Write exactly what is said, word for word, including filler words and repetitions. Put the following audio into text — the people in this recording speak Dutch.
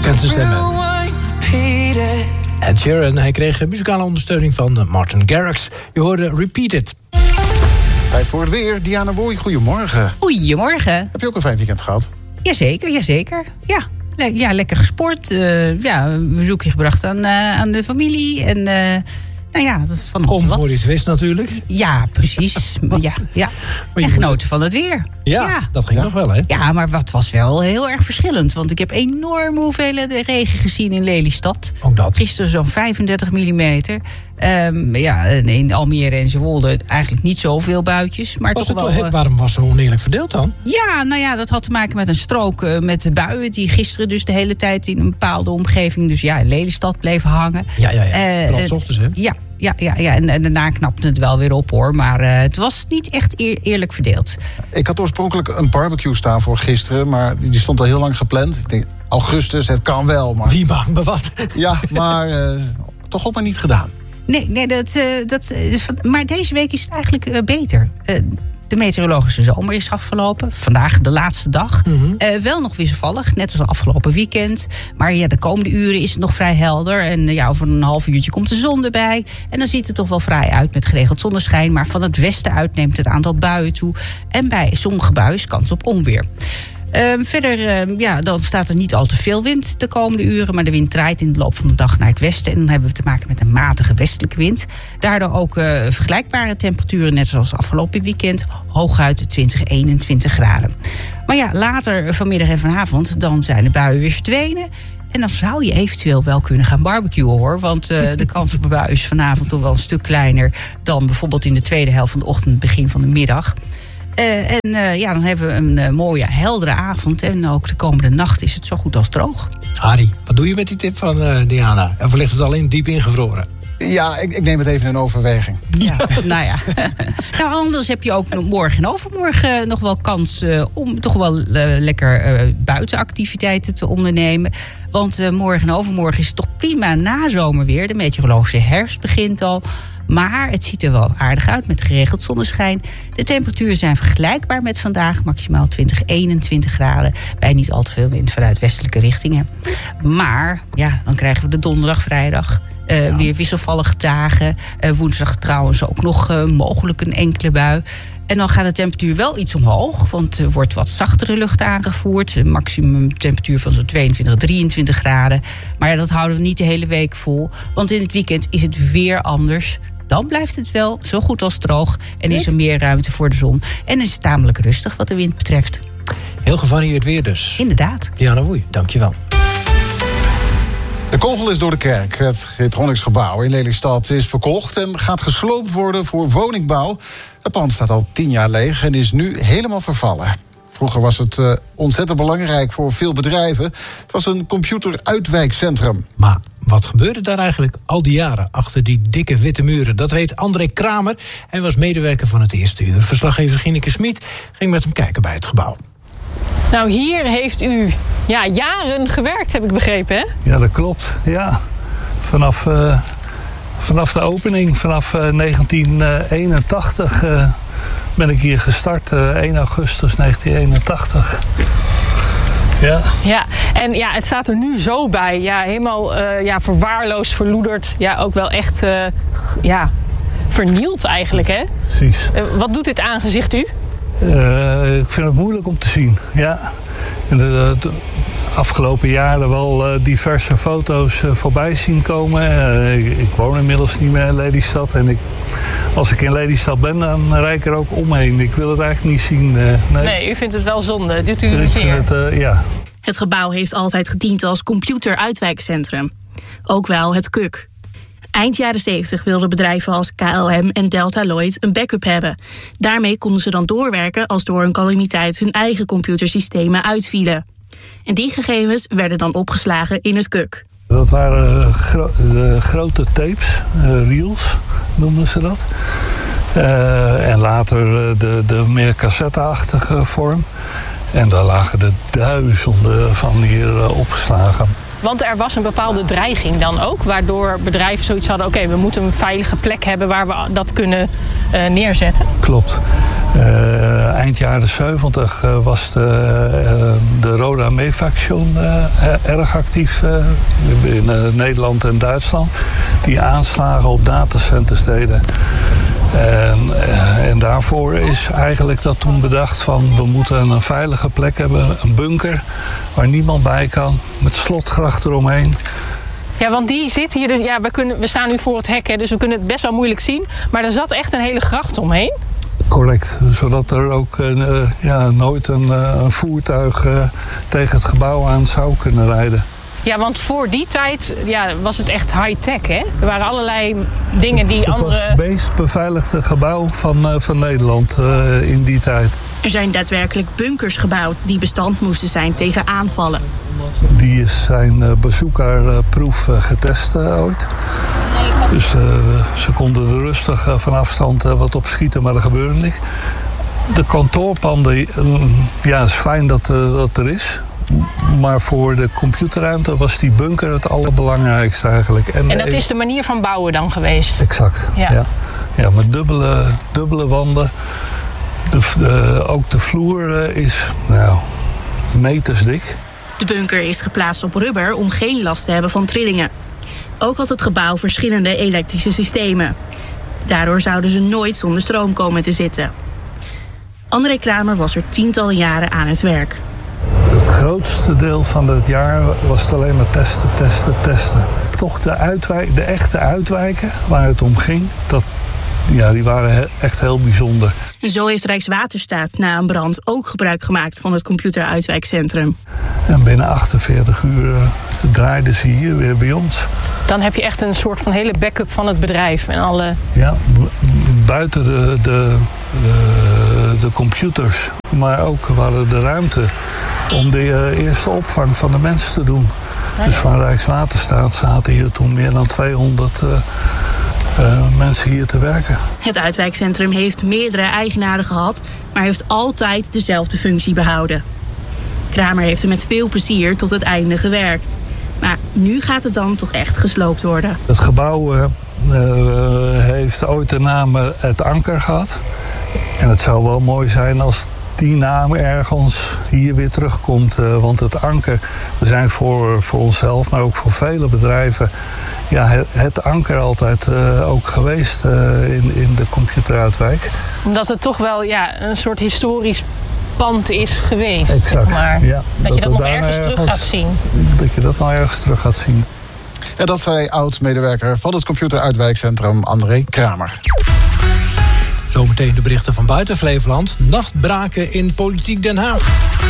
Kent zijn stem, hè? Ed Sheeran, hij kreeg muzikale ondersteuning van Martin Garrix. Je hoorde Repeat It. Tijd voor het weer. Diana Wooi, goedemorgen. Goedemorgen. Heb je ook een fijn weekend gehad? Jazeker, jazeker. Ja, Le- ja lekker gesport. Uh, ja, een bezoekje gebracht aan, uh, aan de familie. En uh, nou ja, dat is van Om wat. voor iets wist natuurlijk. Ja, precies. ja, ja. En genoten van het weer. Ja, ja. dat ging ja. nog wel, hè? Ja, maar wat was wel heel erg verschillend. Want ik heb enorme hoeveelheden regen gezien in Lelystad. Ook dat. Gisteren zo'n vijfendertig millimeter. Um, ja, in Almere en Zeewolde eigenlijk niet zoveel buitjes. Maar was toch het wel, wel, waarom was het zo oneerlijk verdeeld dan? Ja, nou ja, dat had te maken met een strook uh, met de buien... die gisteren dus de hele tijd in een bepaalde omgeving... dus ja, in Lelystad bleven hangen. Ja, ja, ja. Uh, Vooral 's ochtends, hè? Ja, ja, ja, ja. En, en daarna knapte het wel weer op, hoor. Maar uh, het was niet echt eer, eerlijk verdeeld. Ik had oorspronkelijk een barbecue staan voor gisteren... maar die stond al heel lang gepland. Ik denk, augustus, het kan wel, maar... Wie maakt me wat? Ja, maar uh, toch ook maar niet gedaan. Nee, nee dat, uh, dat, uh, maar deze week is het eigenlijk uh, beter. Uh, de meteorologische zomer is afgelopen. Vandaag de laatste dag. Mm-hmm. Uh, wel nog wisselvallig, net als afgelopen weekend. Maar ja, de komende uren is het nog vrij helder. En uh, ja, over een half uurtje komt de zon erbij. En dan ziet het toch wel vrij uit met geregeld zonneschijn. Maar van het westen uit neemt het aantal buien toe. En bij sommige buien is kans op onweer. Uh, verder, uh, ja, dan staat er niet al te veel wind de komende uren... maar de wind draait in de loop van de dag naar het westen... en dan hebben we te maken met een matige westelijke wind. Daardoor ook uh, vergelijkbare temperaturen, net zoals afgelopen weekend... hooguit twintig, eenentwintig graden. Maar ja, later vanmiddag en vanavond, dan zijn de buien weer verdwenen... en dan zou je eventueel wel kunnen gaan barbecuen, hoor. Want uh, de kans op een bui is vanavond toch wel een stuk kleiner... dan bijvoorbeeld in de tweede helft van de ochtend, begin van de middag... Uh, en uh, ja, dan hebben we een uh, mooie, heldere avond. En ook de komende nacht is het zo goed als droog. Harry, wat doe je met die tip van uh, Diana? Of ligt het al in diep ingevroren? Ja, ik, ik neem het even in overweging. Ja, nou ja. Nou, anders heb je ook nog morgen en overmorgen nog wel kans... Uh, om toch wel uh, lekker uh, buitenactiviteiten te ondernemen. Want uh, morgen en overmorgen is het toch prima nazomerweer. De meteorologische herfst begint al... Maar het ziet er wel aardig uit met geregeld zonneschijn. De temperaturen zijn vergelijkbaar met vandaag. Maximaal twintig, eenentwintig graden. Bij niet al te veel wind vanuit westelijke richtingen. Maar ja, dan krijgen we de donderdag, vrijdag... Uh, ja. Weer wisselvallige dagen. Uh, woensdag trouwens ook nog uh, mogelijk een enkele bui. En dan gaat de temperatuur wel iets omhoog. Want er wordt wat zachtere lucht aangevoerd. Een maximum temperatuur van zo'n tweeëntwintig, drieëntwintig graden. Maar ja, dat houden we niet de hele week vol. Want in het weekend is het weer anders. Dan blijft het wel zo goed als droog. En is er meer ruimte voor de zon. En is het tamelijk rustig wat de wind betreft. Heel gevarieerd weer dus. Inderdaad. Diana Woei, dankjewel. De kogel is door de kerk. Het Geertronicsgebouw in Lelystad is verkocht... en gaat gesloopt worden voor woningbouw. Het pand staat al tien jaar leeg en is nu helemaal vervallen. Vroeger was het uh, ontzettend belangrijk voor veel bedrijven. Het was een computeruitwijkcentrum. Maar wat gebeurde daar eigenlijk al die jaren achter die dikke witte muren? Dat weet André Kramer. Hij was medewerker van het Eerste Uur. Verslaggever Gineke Smit ging met hem kijken bij het gebouw. Nou, hier heeft u ja, jaren gewerkt, heb ik begrepen, hè? Ja, dat klopt. Ja. Vanaf, uh, vanaf de opening, vanaf uh, negentien eenentachtig... Uh, ben ik hier gestart, uh, één augustus negentien eenentachtig. Ja. Ja, en ja, het staat er nu zo bij. Ja, helemaal uh, ja, verwaarloosd, verloederd. Ja, ook wel echt uh, ja, vernield eigenlijk, hè? Precies. Uh, wat doet dit aan, zegt u? Uh, ik vind het moeilijk om te zien, ja. In de, de afgelopen jaren wel uh, diverse foto's uh, voorbij zien komen. Uh, ik, ik woon inmiddels niet meer in Lelystad. En ik, als ik in Lelystad ben, dan rijd ik er ook omheen. Ik wil het eigenlijk niet zien. Uh, nee. nee, u vindt het wel zonde. Doet u ik zeer? vind het, uh, ja. Het gebouw heeft altijd gediend als computeruitwijkcentrum. Ook wel het K U K. Eind jaren zeventig wilden bedrijven als K L M en Delta Lloyd een backup hebben. Daarmee konden ze dan doorwerken als door een calamiteit hun eigen computersystemen uitvielen. En die gegevens werden dan opgeslagen in het K U K. Dat waren gro- de grote tapes, uh, reels noemden ze dat. Uh, en later uh, de, de meer cassetteachtige vorm. En daar lagen er duizenden van hier uh, opgeslagen. Want er was een bepaalde dreiging dan ook, waardoor bedrijven zoiets hadden, oké, okay, we moeten een veilige plek hebben waar we dat kunnen uh, neerzetten. Klopt. Uh, eind jaren zeventig uh, was de, uh, de Roda Mefaction uh, erg actief uh, in uh, Nederland en Duitsland. Die aanslagen op datacenters deden. En, uh, en daarvoor is eigenlijk dat toen bedacht van we moeten een veilige plek hebben, een bunker waar niemand bij kan, met slotgracht eromheen. Ja, want die zit hier, dus ja, we, kunnen, we staan nu voor het hek, hè, dus we kunnen het best wel moeilijk zien. Maar er zat echt een hele gracht omheen. Correct, zodat er ook uh, ja, nooit een, uh, een voertuig uh, tegen het gebouw aan zou kunnen rijden. Ja, want voor die tijd ja, was het echt high-tech, hè? Er waren allerlei dingen die het andere... Het was het meest beveiligde gebouw van, uh, van Nederland uh, in die tijd. Er zijn daadwerkelijk bunkers gebouwd die bestand moesten zijn tegen aanvallen. Die zijn uh, bazooka-proef uh, getest uh, ooit. Dus uh, ze konden er rustig uh, van afstand uh, wat op schieten, maar dat gebeurde niet. De kantoorpanden, uh, ja, het is fijn dat uh, dat er is. Maar voor de computerruimte was die bunker het allerbelangrijkste eigenlijk. En, en dat is de manier van bouwen dan geweest? Exact, ja. Ja, ja met dubbele, dubbele wanden. De, de, ook de vloer uh, is nou, meters dik. De bunker is geplaatst op rubber om geen last te hebben van trillingen. Ook had het gebouw verschillende elektrische systemen. Daardoor zouden ze nooit zonder stroom komen te zitten. André Kramer was er tientallen jaren aan het werk. Het grootste deel van het jaar was het alleen maar testen, testen, testen. Toch de, uitwijk, de echte uitwijken waar het om ging, dat, ja, die waren he, echt heel bijzonder. En zo heeft Rijkswaterstaat na een brand ook gebruik gemaakt van het computeruitwijkcentrum. En binnen achtenveertig uur uh, draaiden ze hier weer bij ons. Dan heb je echt een soort van hele backup van het bedrijf en alle... Ja, buiten de, de, de, de computers, maar ook we hadden de ruimte om de uh, eerste opvang van de mensen te doen. Dus van Rijkswaterstaat zaten hier toen meer dan tweehonderd uh, uh, mensen hier te werken. Het uitwijkcentrum heeft meerdere eigenaren gehad, maar heeft altijd dezelfde functie behouden. Kramer heeft er met veel plezier tot het einde gewerkt. Maar nu gaat het dan toch echt gesloopt worden. Het gebouw uh, uh, heeft ooit de naam uh, Het Anker gehad. En het zou wel mooi zijn als die naam ergens hier weer terugkomt. Uh, want het Anker, we zijn voor, voor onszelf, maar ook voor vele bedrijven... Ja, het, het anker altijd uh, ook geweest uh, in, in de computeruitwijk. Omdat het toch wel ja, een soort historisch pand is geweest. Exact, zeg maar. Ja, dat, dat je dat nog ergens, ergens terug gaat zien. Dat je dat nog ergens terug gaat zien. En dat zei oud-medewerker van het computeruitwijkcentrum André Kramer. Zometeen de berichten van buiten Flevoland. Nachtbraken in Politiek Den Haag.